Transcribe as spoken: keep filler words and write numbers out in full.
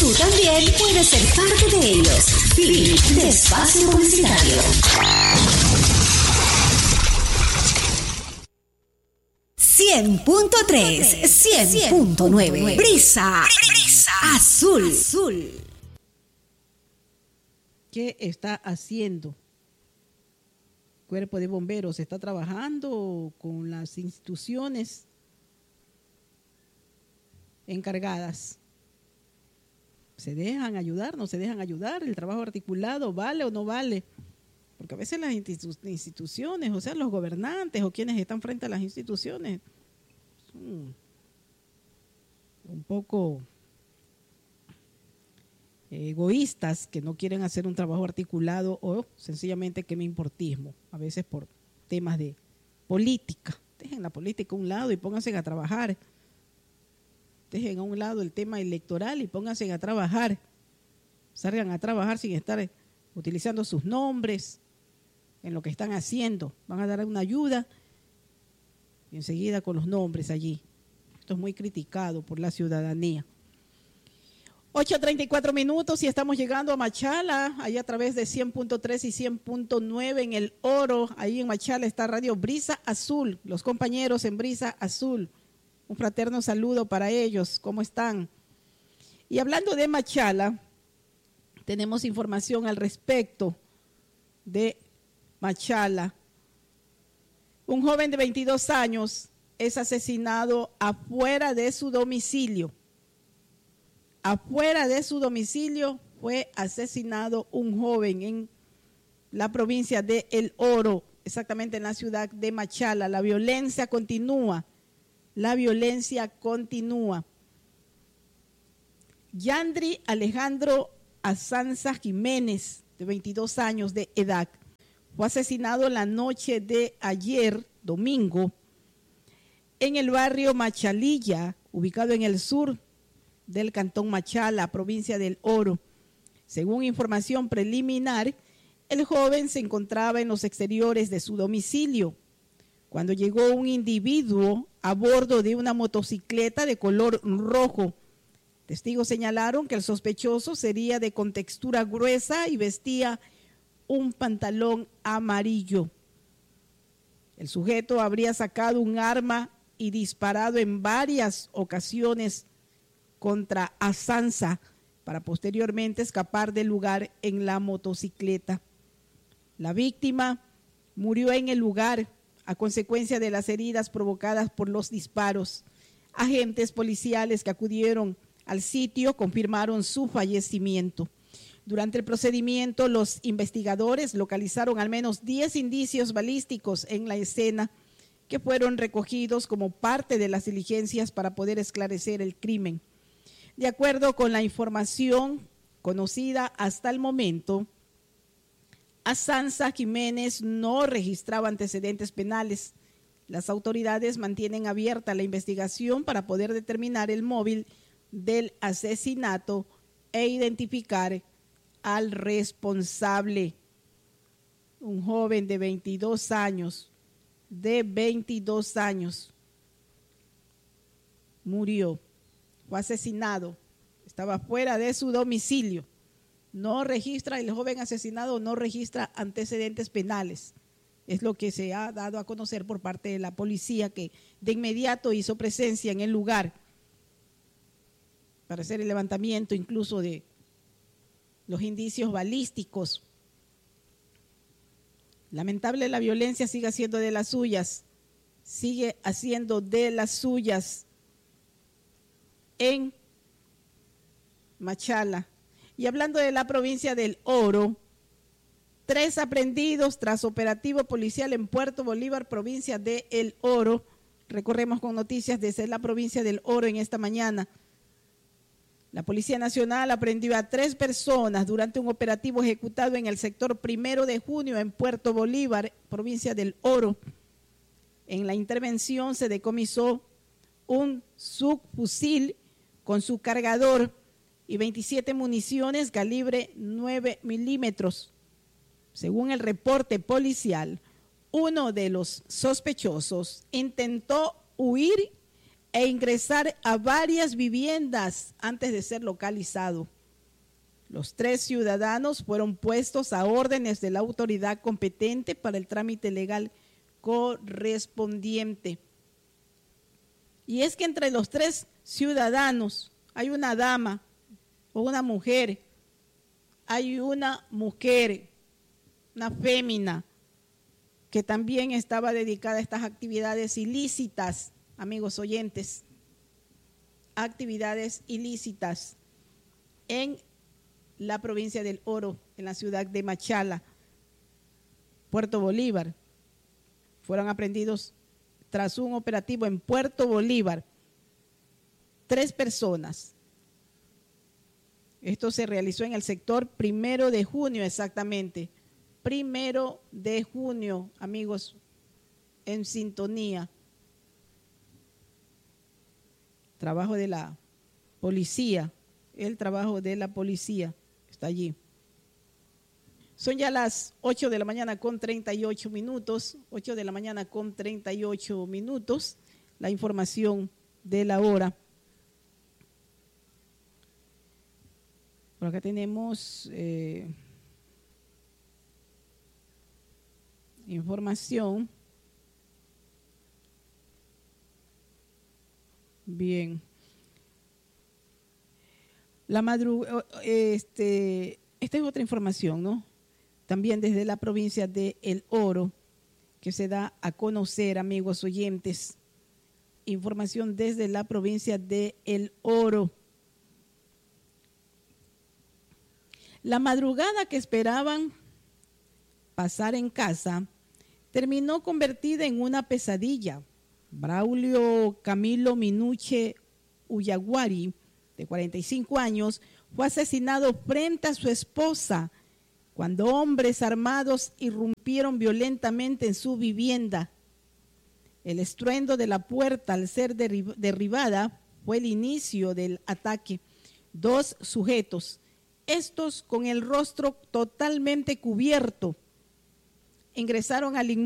Tú también puedes ser parte de ellos. Clic de Espacio Publicitario. cien punto tres, cien punto nueve. Brisa, Brisa Azul. Azul. ¿Qué está haciendo? Cuerpo de Bomberos está trabajando con las instituciones encargadas. ¿Se dejan ayudar? ¿No se dejan ayudar? ¿El trabajo articulado vale o no vale? Porque a veces las institu- instituciones, o sea, los gobernantes o quienes están frente a las instituciones, son un poco egoístas, que no quieren hacer un trabajo articulado o sencillamente que me importismo, a veces por temas de política. Dejen la política a un lado y pónganse a trabajar. Dejen a un lado el tema electoral y pónganse a trabajar. Salgan a trabajar sin estar utilizando sus nombres en lo que están haciendo. Van a dar una ayuda y enseguida con los nombres allí. Esto es muy criticado por la ciudadanía. ocho treinta y cuatro minutos y estamos llegando a Machala, ahí a través de cien punto tres y cien punto nueve en el Oro. Ahí en Machala está Radio Brisa Azul, los compañeros en Brisa Azul. Un fraterno saludo para ellos, ¿cómo están? Y hablando de Machala, tenemos información al respecto de Machala. Un joven de veintidós años es asesinado afuera de su domicilio. Afuera de su domicilio fue asesinado un joven en la provincia de El Oro, exactamente en la ciudad de Machala. La violencia continúa, la violencia continúa. Yandri Alejandro Azanza Jiménez, de veintidós años de edad, fue asesinado la noche de ayer, domingo, en el barrio Machalilla, ubicado en el sur del cantón Machala, provincia del Oro. Según información preliminar, el joven se encontraba en los exteriores de su domicilio cuando llegó un individuo a bordo de una motocicleta de color rojo. Testigos señalaron que el sospechoso sería de contextura gruesa y vestía un pantalón amarillo. El sujeto habría sacado un arma y disparado en varias ocasiones contra Azanza para posteriormente escapar del lugar en la motocicleta. La víctima murió en el lugar a consecuencia de las heridas provocadas por los disparos. Agentes policiales que acudieron al sitio confirmaron su fallecimiento. Durante el procedimiento, los investigadores localizaron al menos diez indicios balísticos en la escena que fueron recogidos como parte de las diligencias para poder esclarecer el crimen. De acuerdo con la información conocida hasta el momento, Azanza Jiménez no registraba antecedentes penales. Las autoridades mantienen abierta la investigación para poder determinar el móvil del asesinato e identificar al responsable. Un joven de veintidós años, de veintidós años, murió, fue asesinado, estaba fuera de su domicilio. No registra, el joven asesinado no registra antecedentes penales. Es lo que se ha dado a conocer por parte de la policía, que de inmediato hizo presencia en el lugar para hacer el levantamiento incluso de los indicios balísticos. Lamentable, la violencia sigue haciendo de las suyas, sigue haciendo de las suyas en Machala. Y hablando de la provincia del Oro, tres aprehendidos tras operativo policial en Puerto Bolívar, provincia de El Oro. Recorremos con noticias desde la provincia del Oro en esta mañana. La Policía Nacional aprehendió a tres personas durante un operativo ejecutado en el sector Primero de Junio en Puerto Bolívar, provincia del Oro. En la intervención se decomisó un subfusil con su cargador y veintisiete municiones calibre nueve milímetros. Según el reporte policial, uno de los sospechosos intentó huir e ingresar a varias viviendas antes de ser localizado. Los tres ciudadanos fueron puestos a órdenes de la autoridad competente para el trámite legal correspondiente. Y es que entre los tres ciudadanos hay una dama o una mujer, hay una mujer, una fémina, que también estaba dedicada a estas actividades ilícitas, amigos oyentes, actividades ilícitas en la provincia del Oro, en la ciudad de Machala, Puerto Bolívar. Fueron aprehendidos tras un operativo en Puerto Bolívar, tres personas. Esto se realizó en el sector Primero de Junio, exactamente. Primero de Junio, amigos, en sintonía. Trabajo de la policía, el trabajo de la policía está allí. Son ya las ocho de la mañana con treinta y ocho minutos, ocho de la mañana con treinta y ocho minutos, la información de la hora. Por acá tenemos eh, información. Bien. La madrugada, este, esta es otra información, ¿no? También desde la provincia de El Oro, que se da a conocer, amigos oyentes. Información desde la provincia de El Oro. La madrugada que esperaban pasar en casa terminó convertida en una pesadilla. Braulio Camilo Minuche Uyaguari, de cuarenta y cinco años, fue asesinado frente a su esposa cuando hombres armados irrumpieron violentamente en su vivienda. El estruendo de la puerta al ser derribada fue el inicio del ataque. Dos sujetos, estos con el rostro totalmente cubierto, ingresaron al inmueble